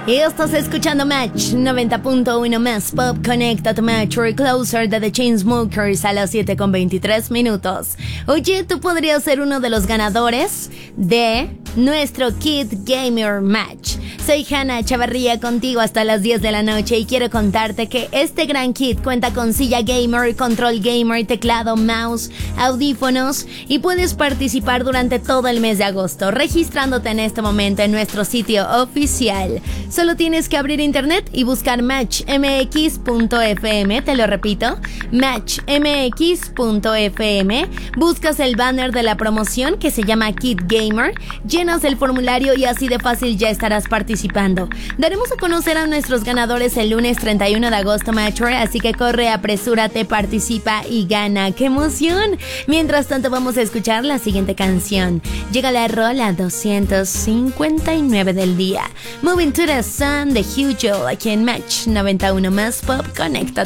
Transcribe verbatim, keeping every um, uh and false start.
Y estás escuchando Match noventa punto uno más Pop. Conecta tu Match or Closer de The Chainsmokers a las siete con veintitrés minutos. Oye, tú podrías ser uno de los ganadores de nuestro Kit Gamer Match. Soy Hanna Chavarría contigo hasta las diez de la noche y quiero contarte que este gran kit cuenta con silla gamer, control gamer, teclado, mouse, audífonos y puedes participar durante todo el mes de agosto registrándote en este momento en nuestro sitio oficial. Solo tienes que abrir internet y buscar match m x punto f m, te lo repito, match m x punto f m, buscas el banner de la promoción que se llama Kit Gamer, llenas el formulario y así de fácil ya estarás participando. Daremos a conocer a nuestros ganadores el lunes treinta y uno de agosto, Matcher, así que corre, apresúrate, participa y gana. ¡Qué emoción! Mientras tanto vamos a escuchar la siguiente canción. Llega la rola doscientos cincuenta y nueve del día. Moving to the Sun de Hugel aquí en Match noventa y uno más Pop. Conéctate.